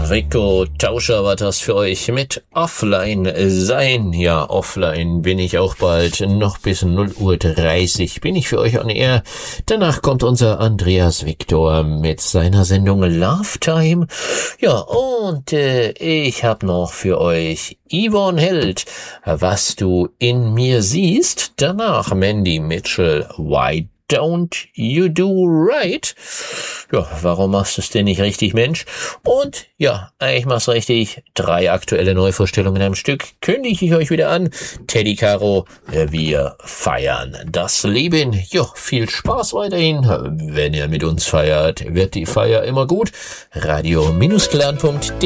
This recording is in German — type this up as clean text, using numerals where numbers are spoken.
Rico Tauscher war das für euch mit Offline sein. Ja, offline bin ich auch bald. Noch bis 0:30 Uhr bin ich für euch on air. Danach kommt unser Andreas Victor mit seiner Sendung Love Time. Ja, und ich habe noch für euch Yvonne Held, was du in mir siehst. Danach Mandy Mitchell, Why Don't You Do Right? Ja, warum machst du es denn nicht richtig, Mensch? Und ja, ich mach's richtig. 3 aktuelle Neuvorstellungen am Stück kündige ich euch wieder an. Teddy Caro, wir feiern das Leben. Jo, viel Spaß weiterhin. Wenn ihr mit uns feiert, wird die Feier immer gut. Radio-clan.de